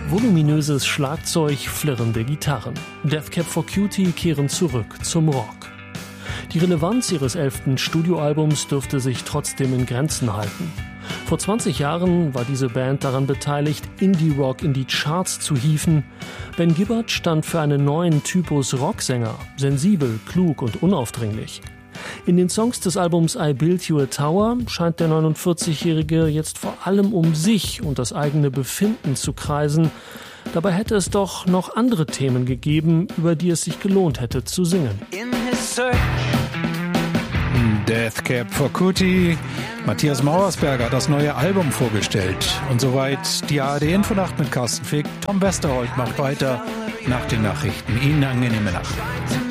Voluminöses Schlagzeug, flirrende Gitarren. Death Cab for Cutie kehren zurück zum Rock. Die Relevanz ihres 11. Studioalbums dürfte sich trotzdem in Grenzen halten. Vor 20 Jahren war diese Band daran beteiligt, Indie-Rock in die Charts zu hieven. Ben Gibbard stand für einen neuen Typus Rocksänger, sensibel, klug und unaufdringlich. In den Songs des Albums I Built You a Tower scheint der 49-Jährige jetzt vor allem um sich und das eigene Befinden zu kreisen. Dabei hätte es doch noch andere Themen gegeben, über die es sich gelohnt hätte zu singen. Death Cab for Cutie. Matthias Mauersberger hat das neue Album vorgestellt. Und soweit die ARD-Infonacht mit Carsten Fick. Tom Westerholt macht weiter nach den Nachrichten. Ihnen eine angenehme Nacht.